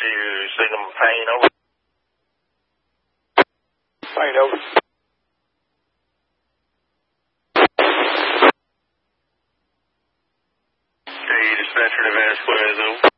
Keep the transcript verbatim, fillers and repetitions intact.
You seen them paint over? Paint over. Okay, dispatcher to Vasquez, over.